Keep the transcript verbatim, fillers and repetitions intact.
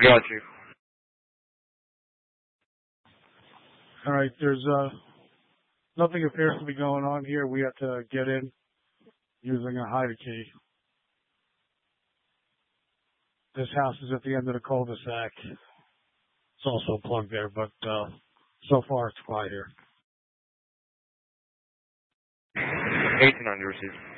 Got you. All right, there's uh, nothing appears to be going on here. We have to get in using a hide key. This house is at the end of the cul-de-sac. It's also plugged there, but uh, so far it's quiet here. eighteen on your receipt.